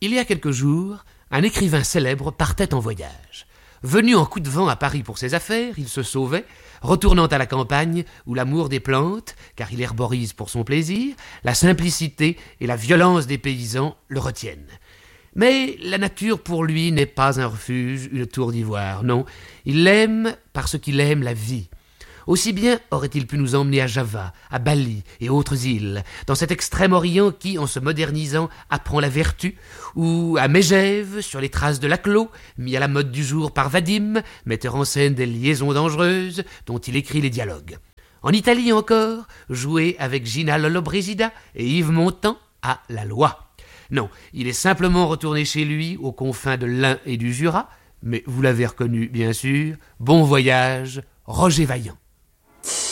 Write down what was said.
Il y a quelques jours, un écrivain célèbre partait en voyage. Venu en coup de vent à Paris pour ses affaires, il se sauvait, retournant à la campagne où l'amour des plantes, car il herborise pour son plaisir, la simplicité et la violence des paysans le retiennent. Mais la nature pour lui n'est pas un refuge, une tour d'ivoire, non, il l'aime parce qu'il aime la vie. Aussi bien aurait-il pu nous emmener à Java, à Bali et autres îles, dans cet extrême-orient qui, en se modernisant, apprend la vertu, ou à Mégève, sur les traces de Laclos, mis à la mode du jour par Vadim, metteur en scène des liaisons dangereuses, dont il écrit les dialogues. En Italie encore, joué avec Gina Lollobrigida et Yves Montand à La Loi. Non, il est simplement retourné chez lui, aux confins de l'Ain et du Jura, mais vous l'avez reconnu, bien sûr, bon voyage, Roger Vaillant.